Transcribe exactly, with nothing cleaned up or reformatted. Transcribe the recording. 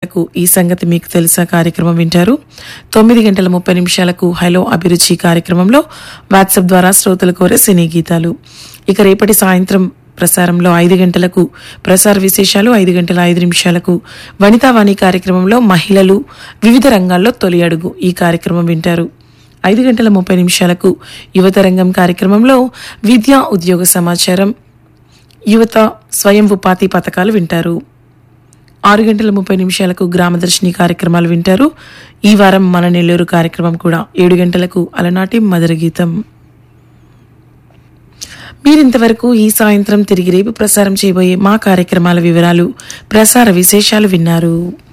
నిమిషాలకు ఈ సంగతి మీకు తెలుసా కార్యక్రమం వింటారు. తొమ్మిది గంటల ముప్పై నిమిషాలకు హలో అభిరుచి కార్యక్రమంలో వాట్సాప్ ద్వారా శ్రోతలు కోరే సినీ గీతాలు. ఇక రేపటి సాయంత్రం ప్రసారంలో ఐదు గంటలకు ప్రసార విశేషాలు, ఐదు గంటల ఐదు నిమిషాలకు వనితావాణి కార్యక్రమంలో మహిళలు వివిధ రంగాల్లో తొలి అడుగు ఈ కార్యక్రమం వింటారు. ఐదు గంటల ముప్పై నిమిషాలకు యువత రంగం కార్యక్రమంలో విద్యా ఉద్యోగ సమాచారం, యువత స్వయం ఉపాధి పథకాలు వింటారు. ఆరు గంటల ముప్పై నిమిషాలకు గ్రామదర్శిని కార్యక్రమాలు వింటారు. ఈ వారం మన నెల్లూరు కార్యక్రమం కూడా ఏడు గంటలకు అలనాటి మధుర గీతం. మీరింతవరకు ఈ సాయంత్రం తిరిగి రేపు ప్రసారం చేయబోయే మా కార్యక్రమాల వివరాలు, ప్రసార విశేషాలు విన్నారు.